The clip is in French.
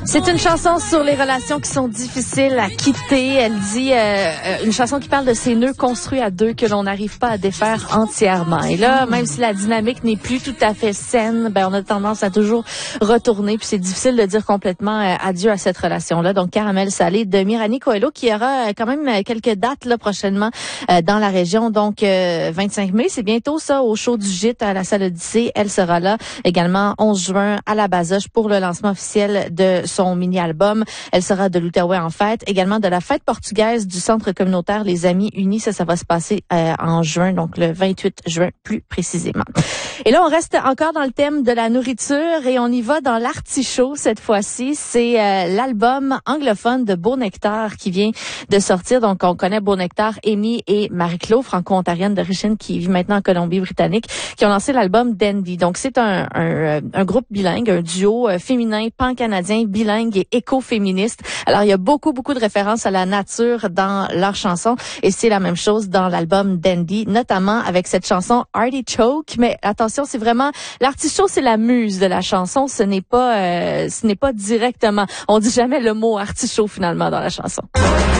C'est une chanson sur les relations qui sont difficiles à quitter. Elle dit une chanson qui parle de ces nœuds construits à deux que l'on n'arrive pas à défaire entièrement. Et là, même si la dynamique n'est plus tout à fait saine, on a tendance à toujours retourner. Puis c'est difficile de dire complètement adieu à cette relation-là. Donc Caramel Salé de Mirani Coelho qui aura quand même quelques dates là prochainement dans la région. Donc 25 mai, c'est bientôt ça au show du Gîte à la salle Odyssée. Elle sera là également 11 juin à la Basoche pour le lancement officiel de son mini-album. Elle sera de l'Outaouais en fête, également de la fête portugaise du Centre communautaire Les Amis Unis. Ça va se passer en juin, donc le 28 juin plus précisément. Et là, on reste encore dans le thème de la nourriture et on y va dans l'artichaut cette fois-ci. C'est l'album anglophone de Beau Nectar qui vient de sortir. Donc, on connaît Beau Nectar, Amy et Marie-Claude, franco-ontarienne d'origine qui vit maintenant en Colombie-Britannique, qui ont lancé l'album Dandy. Donc, c'est un groupe bilingue, un duo féminin, pan-canadien, bilingue et écoféministe. Alors, il y a beaucoup de références à la nature dans leurs chansons et c'est la même chose dans l'album Dandy, notamment avec cette chanson Artichoke. Mais attention, c'est vraiment l'artichaut, c'est la muse de la chanson. Ce n'est pas directement. On dit jamais le mot artichaut finalement dans la chanson.